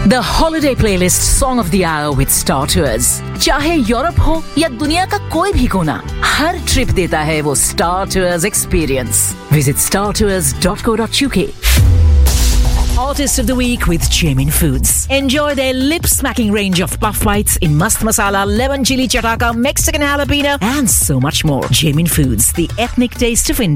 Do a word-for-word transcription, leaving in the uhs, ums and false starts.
The holiday playlist song of the hour with Star Tours. चाहे Europe हो या दुनिया का कोई भी कोना, हर ट्रिप देता है वो Star Tours experience. Visit star tours dot co dot u k. Artist of the Week with Jamin Foods. Enjoy their lip-smacking range of puff bites in mast masala, lemon chili chataka, Mexican jalapeno, and so much more. Jamin Foods, the ethnic taste of India.